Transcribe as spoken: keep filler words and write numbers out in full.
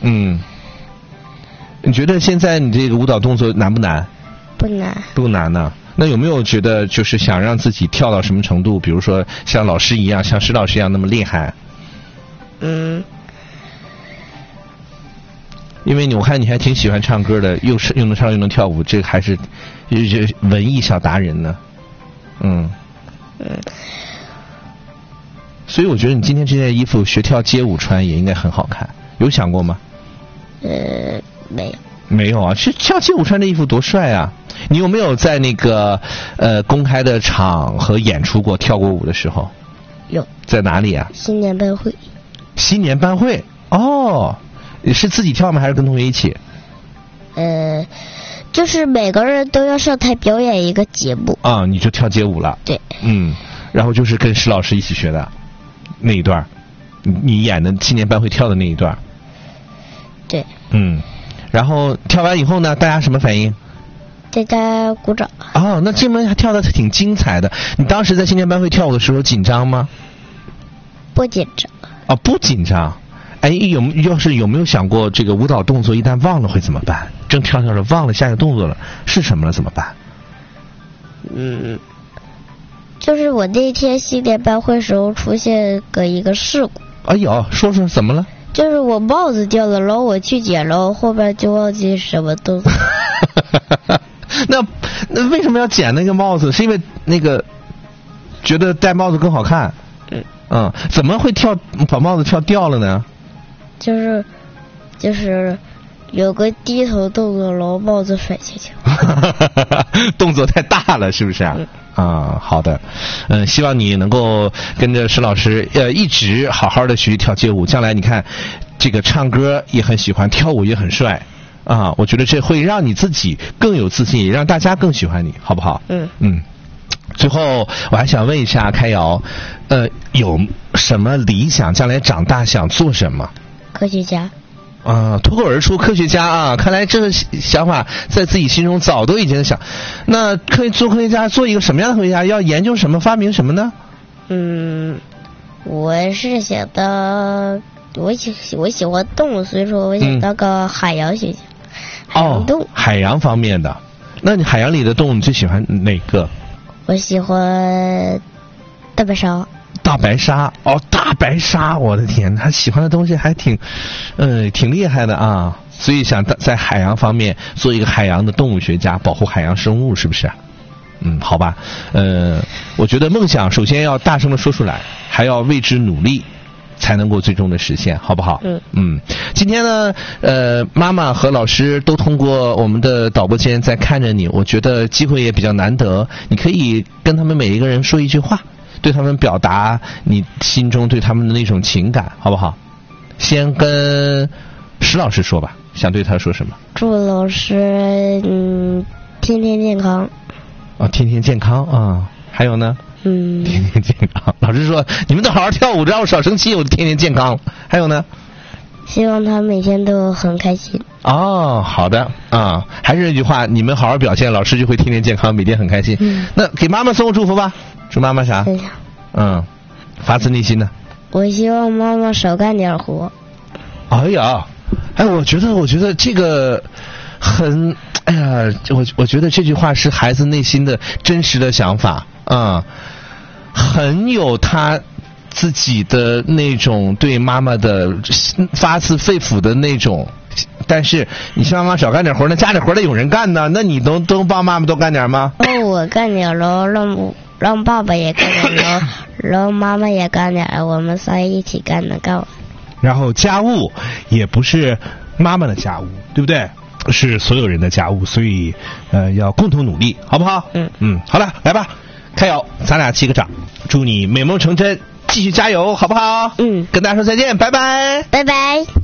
嗯，你觉得现在你这个舞蹈动作难不难？ 不难。 不难呢。那有没有觉得就是想让自己跳到什么程度？比如说像老师一样，像施老师一样那么厉害？ 嗯。 因为你我看你还挺喜欢唱歌的，又是又能唱又能跳舞，这个还是文艺小达人呢。嗯。 嗯。 所以我觉得你今天这件衣服学跳街舞穿也应该很好看，有想过吗？ 呃，没有。 没有啊，是跳街舞穿这衣服多帅啊！你有没有在那个呃公开的场合演出过跳过舞的时候？ 有。 在哪里啊？ 新年班会。 新年班会哦，是自己跳吗？还是跟同学一起？ 呃，就是每个人都要上台表演一个节目。 啊，你就跳街舞了？ 对。 嗯，然后就是跟施老师一起学的那一段，你演的新年班会跳的那一段。 对。 嗯。然后跳完以后呢，大家什么反应？ 大家鼓掌。 哦，那这门还跳得挺精彩的。你当时在新年班会跳舞的时候紧张吗？ 不紧张。 哦，不紧张。哎，有要是有没有想过这个舞蹈动作一旦忘了会怎么办？正跳跳着忘了下一个动作了，是什么了怎么办？ 嗯，就是我那天新年班会时候出现个一个事故。 哎呦，说说怎么了？ 就是我帽子掉了，然后我去捡，然后后边就忘记什么动作。 那那为什么要捡那个帽子？是因为那个觉得戴帽子更好看？ 嗯。 嗯，怎么会跳把帽子跳掉了呢？ 就是就是有个低头动作，然后帽子甩下去了。 动作太大了，是不是啊？ 嗯。 啊，好的，嗯，希望你能够跟着施老师，呃，一直好好的学习跳街舞。将来你看，这个唱歌也很喜欢，跳舞也很帅，啊，我觉得这会让你自己更有自信，也让大家更喜欢你，好不好？ 嗯嗯。最后，我还想问一下开瑶，呃，有什么理想？将来长大想做什么？ 科学家。 啊，脱口而出科学家啊！看来这个想法在自己心中早都已经想。那可以做科学家，做一个什么样的科学家？要研究什么？发明什么呢？ 嗯，我是想当我喜我喜欢动物，所以说我想当个海洋学家。嗯、海洋动物、 哦。海洋方面的，那你海洋里的动物你最喜欢哪个？ 我喜欢大白鲨。 大白鲨哦，大白鲨，我的天，他喜欢的东西还挺，呃，挺厉害的啊。所以想在海洋方面做一个海洋的动物学家，保护海洋生物，是不是？嗯，好吧，呃，我觉得梦想首先要大声的说出来，还要为之努力，才能够最终的实现，好不好？ 嗯嗯。今天呢，呃，妈妈和老师都通过我们的导播间在看着你，我觉得机会也比较难得，你可以跟他们每一个人说一句话。对他们表达你心中对他们的那种情感，好不好？先跟石老师说吧，想对他说什么？ 祝老师嗯天天健康。 啊，天天健康啊！还有呢？ 嗯， 天天健康。老师说你们都好好跳舞，让我少生气，我天天健康。还有呢？ 希望他每天都很开心。 哦，好的啊，还是那句话，你们好好表现，老师就会天天健康，每天很开心。 嗯， 那给妈妈送个祝福吧。祝妈妈啥？嗯，发自内心的。 我希望妈妈少干点活。 哎呀，哎，我觉得，我觉得这个很，哎呀，我我觉得这句话是孩子内心的真实的想法啊、嗯，很有他自己的那种对妈妈的发自肺腑的那种。但是你希望妈妈少干点活，那家里活得有人干呢，那你都都帮妈妈多干点吗？ 哦，我干点了，让让爸爸也干点了，然后妈妈也干点，我们仨一起干的干完。 然后家务也不是妈妈的家务，对不对？是所有人的家务，所以呃要共同努力，好不好？ 嗯嗯，好了，来吧，开瑶，咱俩击个掌，祝你美梦成真，继续加油，好不好？ 嗯， 跟大家说再见，拜拜， 拜拜。